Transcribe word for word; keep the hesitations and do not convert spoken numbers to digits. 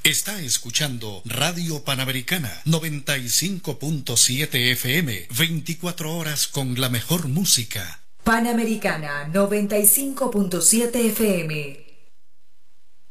Está escuchando Radio Panamericana noventa y cinco punto siete F M, veinticuatro horas con la mejor música. Panamericana noventa y cinco punto siete F M.